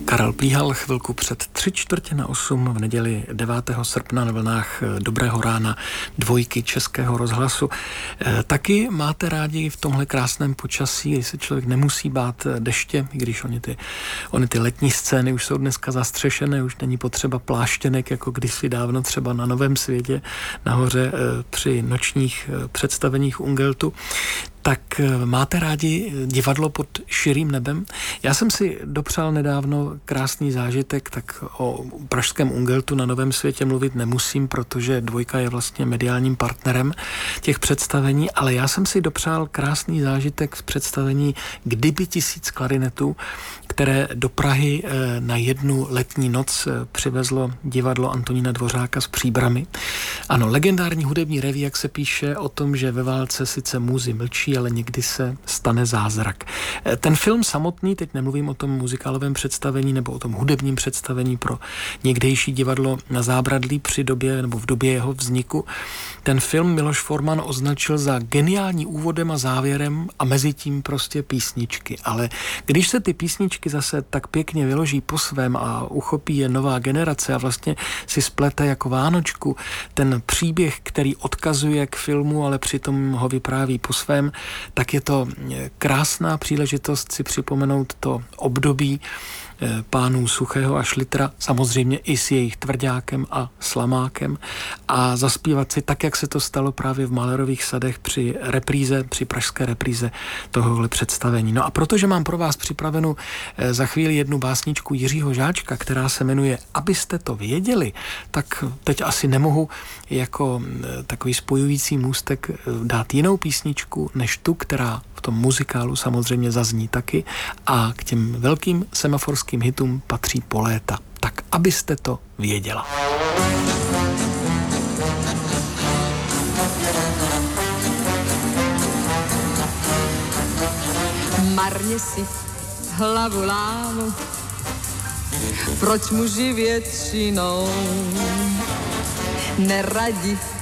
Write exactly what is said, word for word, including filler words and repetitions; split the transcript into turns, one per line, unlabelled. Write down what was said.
Karel Plíhal chvilku před tři čtvrtě na osm v neděli devátého srpna na vlnách Dobrého rána dvojky Českého rozhlasu. Taky máte rádi v tomhle krásném počasí, kdy se člověk nemusí bát deště, i když oni ty, oni ty letní scény už jsou dneska zastřešené, už není potřeba pláštěnek, jako kdysi dávno třeba na Novém světě nahoře při nočních představeních Ungeltu. Tak máte rádi divadlo pod širým nebem? Já jsem si dopřál nedávno krásný zážitek, tak o pražském Ungeltu na Novém světě mluvit nemusím, protože dvojka je vlastně mediálním partnerem těch představení, ale já jsem si dopřál krásný zážitek z představení Kdyby tisíc klarinetů, které do Prahy na jednu letní noc přivezlo divadlo Antonína Dvořáka z Příbrami. Ano, legendární hudební reví, jak se píše o tom, že ve válce sice muzy mlčí, ale někdy se stane zázrak. Ten film samotný, teď nemluvím o tom muzikálovém představení nebo o tom hudebním představení pro někdejší divadlo na Zábradlí při době nebo v době jeho vzniku, ten film Miloš Forman označil za geniální úvodem a závěrem a mezi tím prostě písničky. Ale když se ty písničky zase tak pěkně vyloží po svém a uchopí je nová generace a vlastně si splete jako vánočku ten příběh, který odkazuje k filmu, ale přitom ho vypráví po svém, tak je to krásná příležitost si připomenout to období pánů Suchého a Šlitra, samozřejmě i s jejich Tvrďákem a Slamákem a zaspívat si tak, jak se to stalo právě v Mahlerových sadech při repríze, při pražské repríze tohohle představení. No a protože mám pro vás připravenou za chvíli jednu básničku Jiřího Žáčka, která se jmenuje Abyste to věděli, tak teď asi nemohu jako takový spojující můstek dát jinou písničku, než tu, která v tom muzikálu samozřejmě zazní taky a k těm velkým semaforským hitům patří Po léta. Tak abyste to věděla.
Marně si hlavu lámu, proč muži většinou neradi